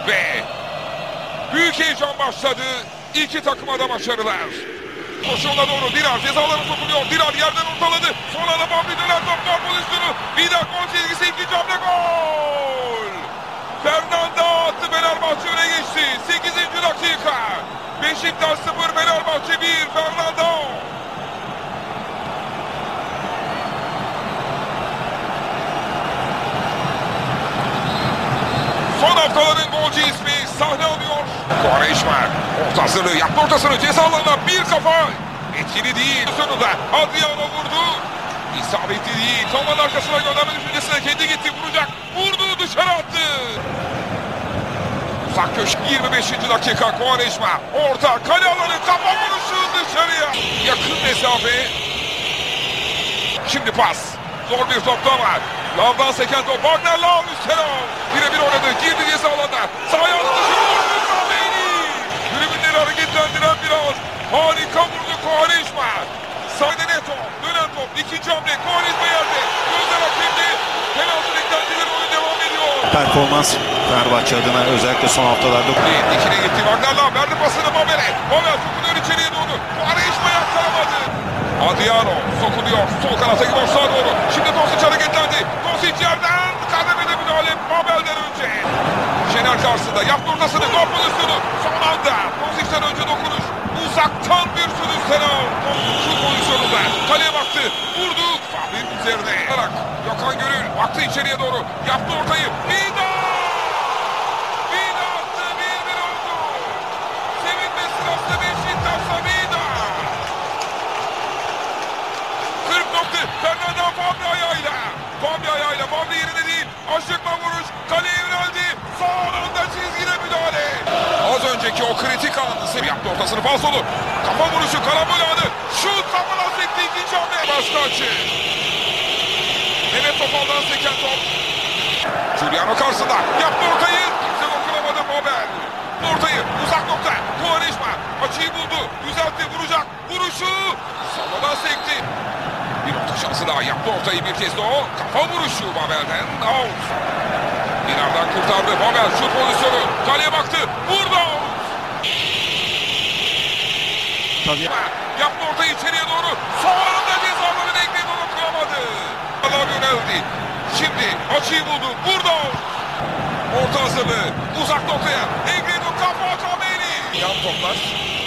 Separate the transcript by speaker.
Speaker 1: Ve büyük heyecan başladı. İki takıma da başarılar. Koşuğuna doğru Dirar cezalarına sokuluyor. Dirar yerden ortaladı. Sonra da Bambi döner top gol pozisyonu. Vida gol çizgisi, ikinci hamle gol. Fernanda attı, Fenerbahçe öne geçti. 8. dakika. Beşiktaş 0, Fenerbahçe 1. Fernanda. Son haftaların golcü ismi sahne alıyor. Quaresma orta hazırlığı yaptı, ortasını ceza alanına bir kafa. Etkili değil. Sonunda Adriano vurdu. İsabetli değil. Savunmanın arkasına gönderme düşüncesine kendi gitti. Vuracak. Vurdu, dışarı attı. Uzak köşe 25. dakika. Quaresma orta kale alanı, kafa vuruşu dışarıya. Yakın mesafe. Şimdi pas. Zor bir top da var. Lavdan seken top. Wagner Lav üstüne. Birebir oynadı. Girdi ceza alanına. Sağ ayağını dışarı vurdu. Kameni. Tribünleri hareketlendiren biraz. Harika vurdu Quaresma. Sağda Neto. Dönen top. İkinci hamle. Quaresma yerde. Gözler hakemde. Penaltı beklentileri, oyun devam ediyor.
Speaker 2: Performans Fenerbahçe adına özellikle son haftalarda.
Speaker 1: Dikine gitti. Wagner Lav verdi pasını Babel'e. Babel sokuluyor içeriye doğru. Quaresma yakalamadı. Adriano sokuluyor. Sol kanata gidiyor, sağa doğru. Şimdi Dosic hareketlendi. Dosic yerden kademede müdahale Babel'den önce. Şener karşısında yaptı ortasını. Gol pozisyonu. Son anda Dosic'ten önce dokunuş. Uzaktan bir sürüş Senal. Şu pozisyonunda kaleye baktı. Vurdu. Fahri'nin üzerine. Gökhan Gönül baktı içeriye doğru. Yaptı ortayı. Vida! Vida attı. 1-1 oldu. Sevinme sırası Beşiktaş'ta Vida. 40 nokta. Fernanda Bambi ayağıyla. Bambi ayağıyla. Bambi yerine değil. Aşıkma vuruş. Kaleye yöneldi. Son anda çizgide müdahale. Az önceki o kritik anını sev yaptı, ortasını falsolu. Kafa vuruşu, karambol anı. Şut kafadan sekti, ikinci hamle. Başka açı. Mehmet Topal'dan seken top. Giuliano karşısında. Yaptı ortayı. Kimse dokunamadı Babel. Ortayı uzak nokta. Quaresma açıyı buldu. Düzeltti, vuracak. Vuruşu. Savadan sekti. Bir orta şansı daha, yaptı ortayı bir kez de o. Kafa vuruşu Babel'den. Out. Dinar'dan kurtardı. Babel şut pozisyonu. Kaleye baktı. Vurdu.
Speaker 2: Tabii.
Speaker 1: Yaptı ortayı içeriye doğru. Son anda cezalarını ekledi, dokunamadı. Allah yöneldi. Şimdi açıyı buldu. Vurdu. Orta hazırlığı. Uzak noktaya. Negredo kafa Kameni. Yan toplar.